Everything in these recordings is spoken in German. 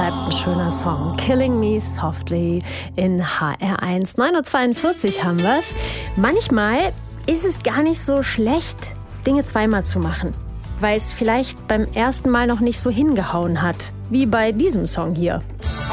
bleibt ein schöner Song. Killing Me Softly in HR1. 9.42 Uhr haben wir's. Manchmal ist es gar nicht so schlecht, Dinge zweimal zu machen, weil es vielleicht beim ersten Mal noch nicht so hingehauen hat, wie bei diesem Song hier.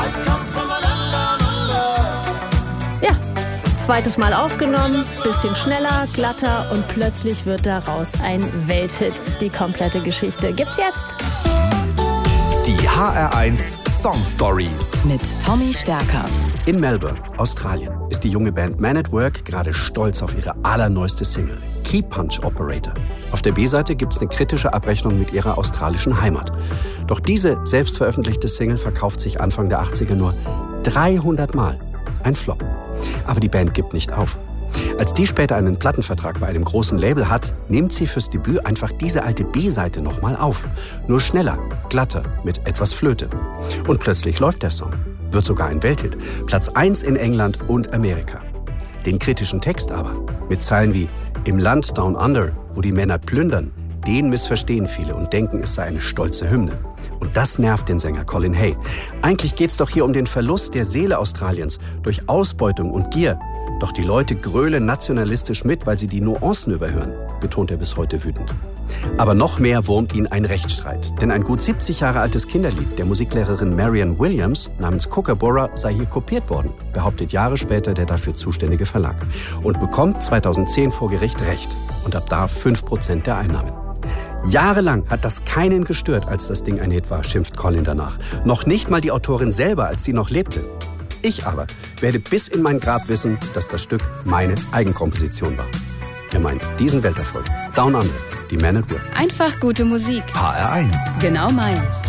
Ja, zweites Mal aufgenommen, bisschen schneller, glatter und plötzlich wird daraus ein Welthit. Die komplette Geschichte gibt's jetzt. Die HR1 Song Stories mit Tommy Stärker. In Melbourne, Australien, ist die junge Band Man at Work gerade stolz auf ihre allerneueste Single, Key Punch Operator. Auf der B-Seite gibt's eine kritische Abrechnung mit ihrer australischen Heimat. Doch diese selbstveröffentlichte Single verkauft sich Anfang der 80er nur 300 Mal. Ein Flop. Aber die Band gibt nicht auf. Als die später einen Plattenvertrag bei einem großen Label hat, nimmt sie fürs Debüt einfach diese alte B-Seite nochmal auf. Nur schneller, glatter, mit etwas Flöte. Und plötzlich läuft der Song. Wird sogar ein Welthit. Platz 1 in England und Amerika. Den kritischen Text aber, mit Zeilen wie „Im Land Down Under, wo die Männer plündern", den missverstehen viele und denken, es sei eine stolze Hymne. Und das nervt den Sänger Colin Hay. Eigentlich geht's doch hier um den Verlust der Seele Australiens durch Ausbeutung und Gier. Doch die Leute grölen nationalistisch mit, weil sie die Nuancen überhören, betont er bis heute wütend. Aber noch mehr wurmt ihn ein Rechtsstreit. Denn ein gut 70 Jahre altes Kinderlied der Musiklehrerin Marianne Williams namens Kookaburra sei hier kopiert worden, behauptet Jahre später der dafür zuständige Verlag. Und bekommt 2010 vor Gericht Recht und ab da 5% der Einnahmen. Jahrelang hat das keinen gestört, als das Ding ein Hit war, schimpft Colin danach. Noch nicht mal die Autorin selber, als die noch lebte. Ich aber werde bis in mein Grab wissen, dass das Stück meine Eigenkomposition war. Er meint diesen Welterfolg. Down Under, die Man at Work. Einfach gute Musik. HR1. Genau meins.